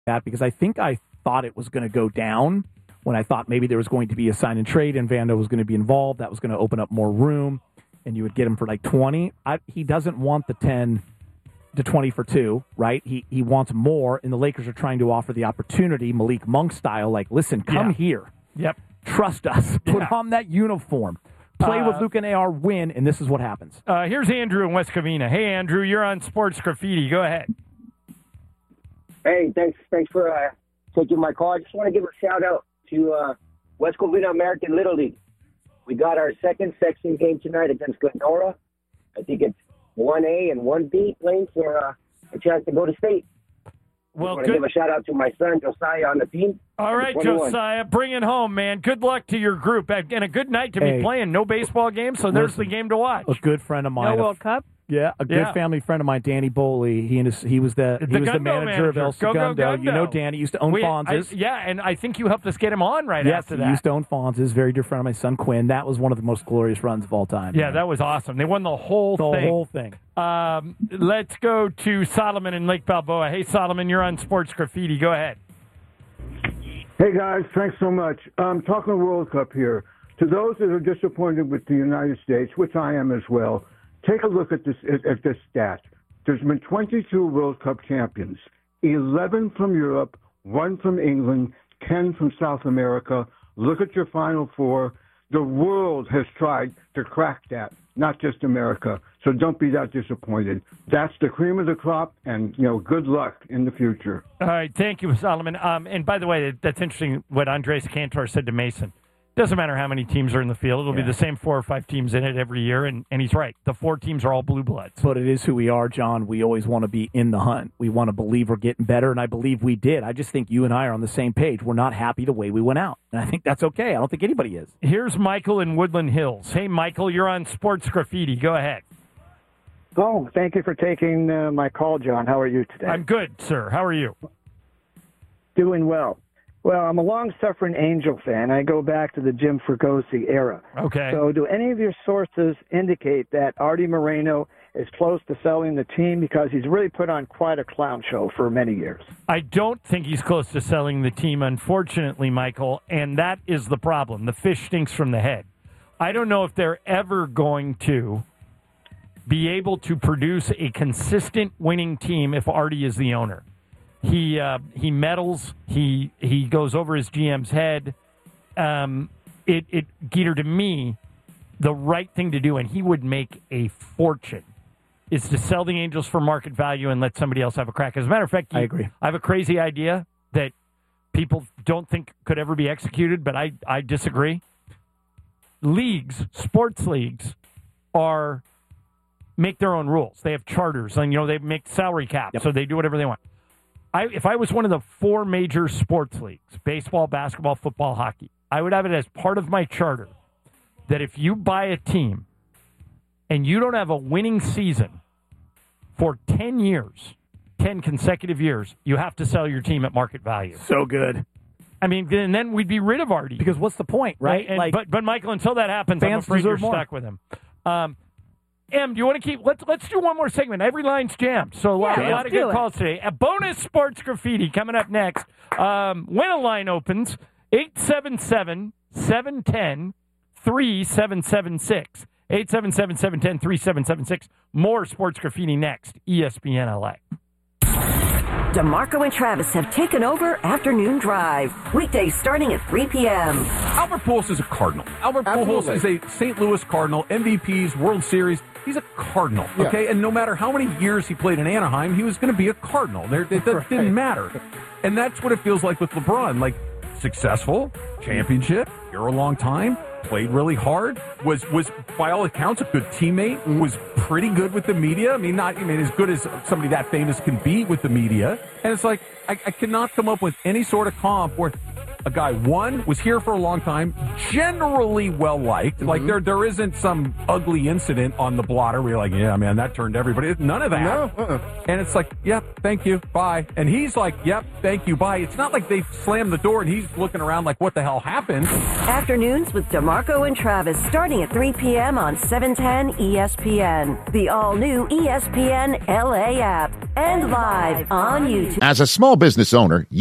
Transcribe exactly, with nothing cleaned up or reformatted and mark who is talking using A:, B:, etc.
A: that because I think I thought it was going to go down when I thought maybe there was going to be a sign and trade and Vando was going to be involved. That was going to open up more room, and you would get him for like twenty. I, he doesn't want the ten to twenty for two, right? He he wants more, and the Lakers are trying to offer the opportunity, Malik Monk style, like, listen, come
B: yeah.
A: here.
B: Yep.
A: Trust us. Put
B: yeah.
A: on that uniform. Play
B: uh,
A: with Luke and A R, win, and this is what happens.
B: Uh, here's Andrew in West Covina. Hey, Andrew, you're on Sports Graffiti. Go ahead.
C: Hey, thanks Thanks for uh, taking my call. I just want to give a shout-out to uh, West Covina American Little League. We got our second section game tonight against Glendora. I think it's one A and one B playing for uh, a chance to go to state.
B: Well,
C: I want
B: good.
C: to give a shout-out to my son, Josiah, on the team.
B: All right, Josiah, bring it home, man. Good luck to your group. And a good night to
A: hey,
B: be playing. No baseball game, so there's
A: listen,
B: the game to watch.
A: A good friend of mine.
D: No World Cup?
A: Yeah, a good
B: yeah.
A: family friend of mine, Danny Boley. He and his, he was the,
B: the
A: he was
B: Gundo
A: the manager,
B: manager
A: of El
B: Go,
A: Segundo.
B: go, Gundo.
A: You know Danny used to own
B: we,
A: Fonz's.
B: I, yeah, and I think you helped us get him on right
A: yes,
B: after
A: he
B: that.
A: used to own Fonz's. Very dear friend of my son Quinn. That was one of the most glorious runs of all time.
B: Yeah,
A: man.
B: that was awesome. They won the whole
A: the
B: thing.
A: whole thing.
B: Um, let's go to Solomon in Lake Balboa. Hey, Solomon, you're on Sports Graffiti. Go ahead.
E: Hey, guys, thanks so much. Um, talking World Cup here. To those that are disappointed with the United States, which I am as well, take a look at this at, at this stat. There's been twenty-two World Cup champions, eleven from Europe, one from England, ten from South America. Look at your Final Four. The world has tried to crack that, not just America. So don't be that disappointed. That's the cream of the crop, and, you know, good luck in the future.
B: All right, thank you, Solomon. Um, and by the way, that's interesting what Andres Cantor said to Mason. Doesn't matter how many teams are in the field. It'll yeah. be the same four or five teams in it every year, and, and he's right. The four teams are all blue bloods.
A: But it is who we are, John. We always want to be in the hunt. We want to believe we're getting better, and I believe we did. I just think you and I are on the same page. We're not happy the way we went out, and I think that's okay. I don't think anybody is.
B: Here's Michael in Woodland Hills. Hey, Michael, you're on Sports Graffiti. Go ahead.
F: Oh, thank you for taking uh, my call, John. How are you today?
B: I'm good, sir. How are you?
F: Doing well. Well, I'm a long-suffering Angel fan. I go back to the Jim Fregosi era.
B: Okay.
F: So do any of your sources indicate that Artie Moreno is close to selling the team? Because he's really put on quite a clown show for many years.
B: I don't think he's close to selling the team, unfortunately, Michael, and that is the problem. The fish stinks from the head. I don't know if they're ever going to be able to produce a consistent winning team if Artie is the owner. He uh, he meddles. He he goes over his G M's head. Um, it it Geeter, to me, the right thing to do, and he would make a fortune, is to sell the Angels for market value and let somebody else have a crack. As a matter of fact,
A: I agree.
B: I have a crazy idea that people don't think could ever be executed, but I I disagree. Leagues, sports leagues, are make their own rules. They have charters, and you know they make salary caps, yep. so they do whatever they want. I, if I was one of the four major sports leagues, baseball, basketball, football, hockey, I would have it as part of my charter that if you buy a team and you don't have a winning season for ten years, ten consecutive years, you have to sell your team at market value.
A: So good.
B: I mean, and then we'd be rid of Artie.
A: Because what's the point, right?
B: And,
A: like,
B: but, but, Michael, until that happens, I'm afraid you're more. stuck with him. Um, Em, do you want to keep? Let's let's do one more segment. Every line's jammed, so a lot,
D: yeah,
B: a lot of good
D: it.
B: calls today. A bonus Sports Graffiti coming up next. Um, when a line opens, eight seven seven, seven one zero, three seven seven six. eight seven seven, seven one zero, three seven seven six. More Sports Graffiti next. E S P N L A.
G: DeMarco and Travis have taken over Afternoon Drive. Weekdays starting at three p.m.
H: Albert Pujols is a Cardinal. Albert Pujols is a Saint Louis Cardinal, M V Ps, World Series. He's a Cardinal, okay? Yeah. And no matter how many years he played in Anaheim, he was going to be a Cardinal. There, it, that right. didn't matter. And that's what it feels like with LeBron. Like, successful, championship, here a long time, played really hard, was, was by all accounts, a good teammate, mm-hmm. was pretty good with the media. I mean, not I mean as good as somebody that famous can be with the media. And it's like, I, I cannot come up with any sort of comp where a guy, one, was here for a long time, generally well-liked. Mm-hmm. Like, there there isn't some ugly incident on the blotter where you're like, yeah, man, that turned everybody. None of that.
D: No. Uh-uh.
H: And it's like, yep, thank you, bye. And he's like, yep, thank you, bye. It's not like they slammed the door and he's looking around like, what the hell happened?
G: Afternoons with DeMarco and Travis starting at three p.m. on seven ten E S P N, the all-new E S P N L A app, and live on YouTube.
I: As a small business owner,